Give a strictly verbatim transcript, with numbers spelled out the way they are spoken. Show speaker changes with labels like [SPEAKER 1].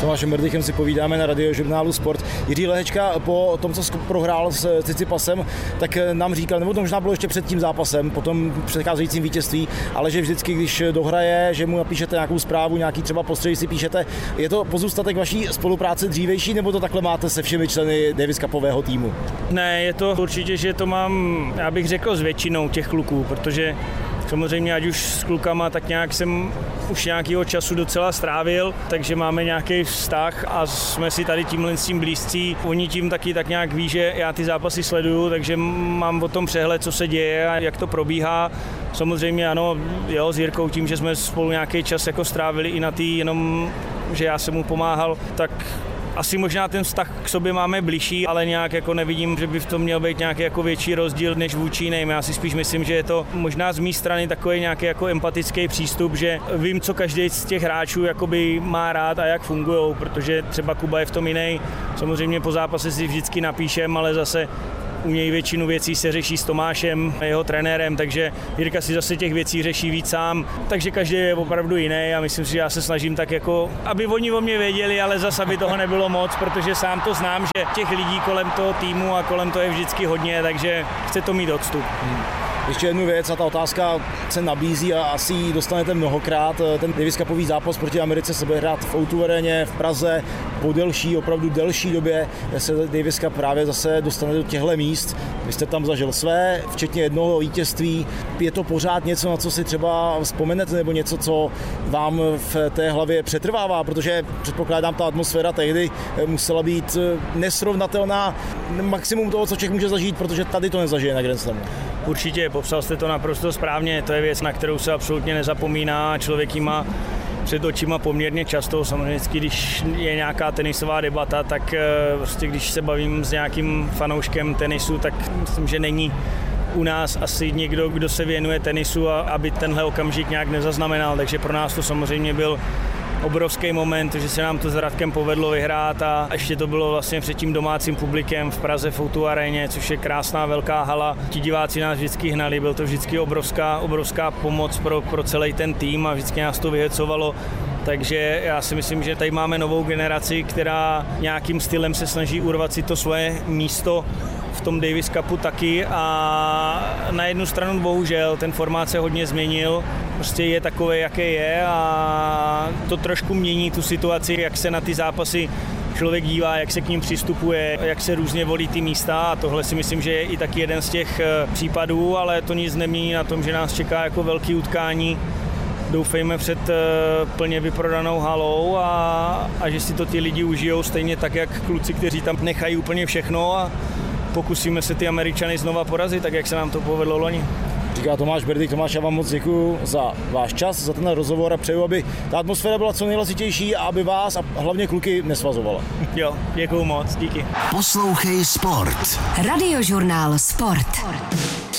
[SPEAKER 1] Tomášem Berdychem si povídáme na Radiožurnálu Sport. Jiří Lehečka po tom, co prohrál s Tsitsipasem, tak nám říkal, nebo to možná bylo ještě před tím zápasem, po tom předcházejícím vítězství, ale že vždycky, když dohraje, že mu napíšete nějakou zprávu, nějaký třeba postřeh si píšete. Je to pozůstatek vaší spolupráce dřívejší, nebo to takhle máte se všemi členy Davis Cupového týmu?
[SPEAKER 2] Ne, je to určitě, že to mám, já bych řekl, s většinou těch kluků, protože samozřejmě ať už s klukama, tak nějak jsem už nějakého času docela strávil, takže máme nějaký vztah a jsme si tady tímhle s tím blízcí. Oni tím taky tak nějak ví, že já ty zápasy sleduju, takže mám o tom přehled, co se děje a jak to probíhá. Samozřejmě ano, jo, s Jirkou tím, že jsme spolu nějaký čas jako strávili i na tý, jenom že já jsem mu pomáhal, tak asi možná ten vztah k sobě máme bližší, ale nějak jako nevidím, že by v tom měl být nějaký jako větší rozdíl než vůči jiným. Já si spíš myslím, že je to možná z mé strany takový nějaký jako empatický přístup, že vím, co každý z těch hráčů jakoby má rád a jak fungujou, protože třeba Kuba je v tom jiný. Samozřejmě po zápase si vždycky napíšem, ale zase u něj většinu věcí se řeší s Tomášem, jeho trenérem, takže Jirka si zase těch věcí řeší víc sám, takže každý je opravdu jiný a myslím si, že já se snažím tak jako, aby oni o mě věděli, ale zase aby toho nebylo moc, protože sám to znám, že těch lidí kolem toho týmu a kolem toho je vždycky hodně, takže chce to mít odstup. Hmm.
[SPEAKER 1] Ještě jednu věc a ta otázka se nabízí a asi ji dostanete mnohokrát. Ten Davis Cupový zápas proti Americe se bude hrát v ó dva aréně v Praze po delší, opravdu delší době se Davis Cup právě zase dostane do těchto míst. Vy jste tam zažil své, včetně jednoho vítězství. Je to pořád něco, na co si třeba vzpomenete, nebo něco, co vám v té hlavě přetrvává, protože předpokládám, ta atmosféra tehdy musela být nesrovnatelná, maximum toho, co Čech může zažít, protože tady to nezažije na Grand Slamu.
[SPEAKER 2] Určitě, popsal jste to naprosto správně, to je věc, na kterou se absolutně nezapomíná, člověk jí má před očima poměrně často, samozřejmě když je nějaká tenisová debata, tak prostě když se bavím s nějakým fanouškem tenisu, tak myslím, že není u nás asi někdo, kdo se věnuje tenisu a aby tenhle okamžik nějak nezaznamenal, takže pro nás to samozřejmě byl obrovský moment, že se nám to s Radkem povedlo vyhrát a ještě to bylo vlastně před tím domácím publikem v Praze v ó dva aréně, což je krásná velká hala. Ti diváci nás vždycky hnali, byl to vždycky obrovská, obrovská pomoc pro, pro celý ten tým a vždycky nás to vyhecovalo. Takže já si myslím, že tady máme novou generaci, která nějakým stylem se snaží urvat si to svoje místo v tom Davis Cupu taky a na jednu stranu bohužel ten formát se hodně změnil, prostě je takový, jaký je a to trošku mění tu situaci, jak se na ty zápasy člověk dívá, jak se k ním přistupuje, jak se různě volí ty místa a tohle si myslím, že je i taky jeden z těch případů, ale to nic nemění na tom, že nás čeká jako velký utkání. Doufejme před plně vyprodanou halou a, a že si to ti lidi užijou stejně tak, jak kluci, kteří tam nechají úplně všechno a pokusíme se ty Američany znova porazit, tak jak se nám to povedlo loni.
[SPEAKER 1] Říká Tomáš Berdych. Tomáš, já vám moc děkuju za váš čas, za ten rozhovor a přeju, aby ta atmosféra byla co nejhlasitější a aby vás a hlavně kluky nesvazovala.
[SPEAKER 2] Jo, děkuju moc, díky.
[SPEAKER 3] Poslouchej Sport.
[SPEAKER 4] Radiožurnál Sport.